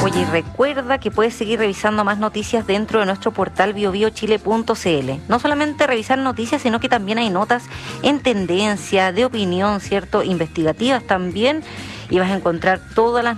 Oye, recuerda que puedes seguir revisando más noticias dentro de nuestro portal biobiochile.cl. No solamente revisar noticias, sino que también hay notas en tendencia, de opinión, ¿cierto? Investigativas también. Y vas a encontrar todas las